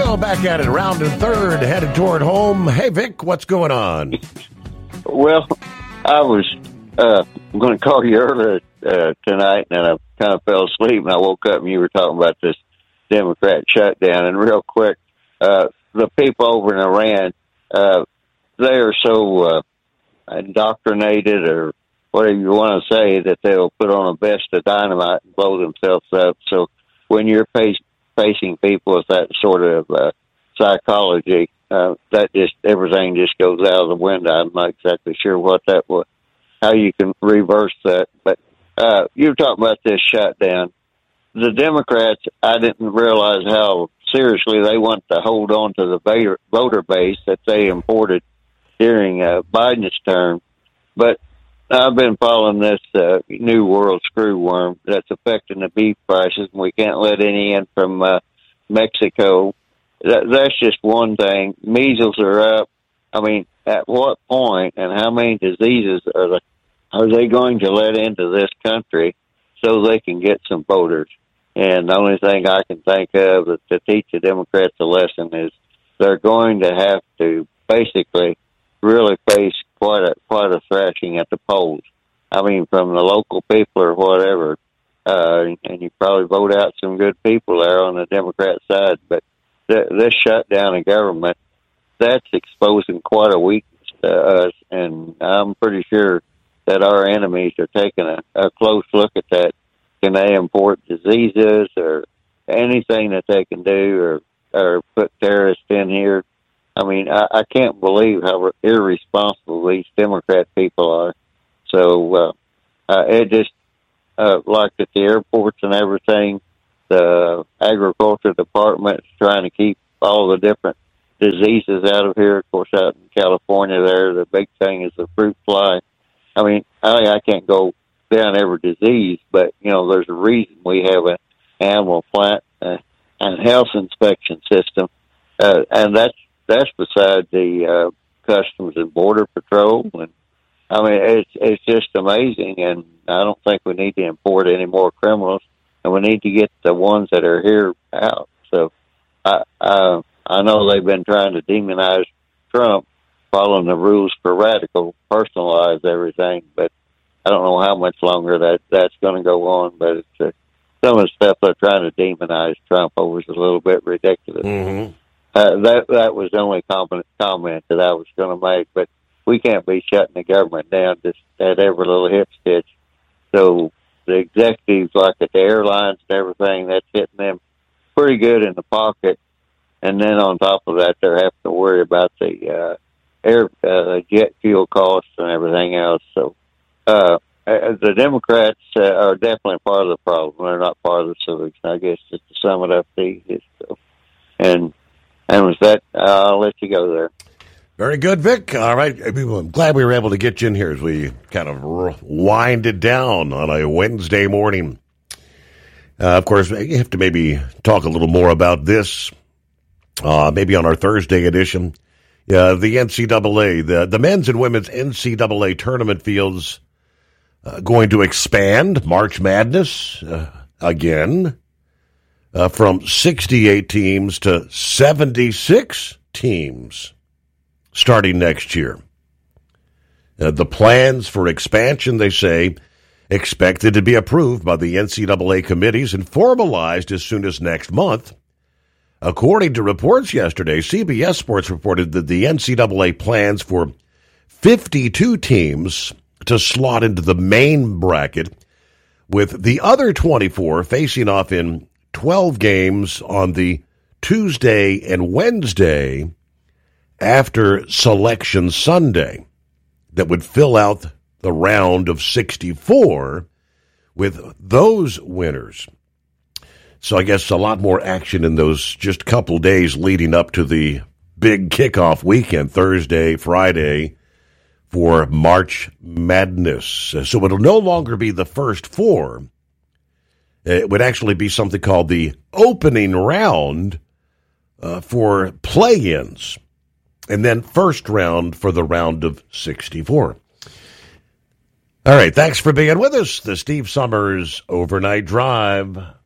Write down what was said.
Well, back at it, round and third, headed toward home. Hey, Vic, what's going on? Well, I was going to call you earlier tonight, and I kind of fell asleep, and I woke up, and you were talking about this Democrat shutdown. And real quick, the people over in Iran, they are so indoctrinated, or whatever you want to say, that they'll put on a vest of dynamite and blow themselves up. So when you're facing people with that sort of psychology, that just everything just goes out of the window. I'm not exactly sure what that was, how you can reverse that. But you were talking about this shutdown. The Democrats, I didn't realize how seriously they want to hold on to the voter base that they imported during Biden's term. But I've been following this new world screwworm that's affecting the beef prices, and we can't let any in from Mexico. That's just one thing. Measles are up. I mean, at what point and how many diseases are they going to let into this country so they can get some voters? And the only thing I can think of to teach the Democrats a lesson is they're going to have to basically really face quite a thrashing at the polls. I mean, from the local people or whatever, and you probably vote out some good people there on the Democrat side, but this shutdown of government, that's exposing quite a weakness to us, and I'm pretty sure that our enemies are taking a close look at that. Can they import diseases or anything that they can do, or put terrorists in here? I mean, I can't believe how irresponsible these Democrat people are. So it just, like at the airports and everything, the agriculture department is trying to keep all the different diseases out of here. Of course, out in California there, the big thing is the fruit fly. I mean, I can't go down every disease, but, you know, there's a reason we have an animal plant and health inspection system. And that's beside the Customs and Border Patrol. And I mean, it's just amazing. And I don't think we need to import any more criminals, and we need to get the ones that are here out. So I know they've been trying to demonize Trump, following the rules for radical, personalize everything, but I don't know how much longer that's going to go on. But it's some of the stuff they're trying to demonize Trump over is a little bit ridiculous. Mm-hmm. That was the only comment that I was going to make. But we can't be shutting the government down just at every little hip stitch. So the executives, like at the airlines and everything, that's hitting them pretty good in the pocket. And then on top of that, they're having to worry about the jet fuel costs and everything else. So the Democrats are definitely part of the problem. They're not part of the solution, I guess, just to sum it up the easiest. So, and with that, I'll let you go there. Very good, Vic. All right. I'm glad we were able to get you in here as we kind of wind it down on a Wednesday morning. Of course, you have to maybe talk a little more about this, maybe on our Thursday edition. The NCAA, the men's and women's NCAA tournament fields going to expand March Madness again from 68 teams to 76 teams starting next year. The plans for expansion, they say, expected to be approved by the NCAA committees and formalized as soon as next month. According to reports yesterday, CBS Sports reported that the NCAA plans for 52 teams to slot into the main bracket, with the other 24 facing off in 12 games on the Tuesday and Wednesday after Selection Sunday that would fill out the round of 64 with those winners. So I guess a lot more action in those just couple days leading up to the big kickoff weekend, Thursday, Friday, for March Madness. So it'll no longer be the first four. It would actually be something called the opening round for play-ins, and then first round for the round of 64. All right, thanks for being with us. The Steve Summers Overnight Drive.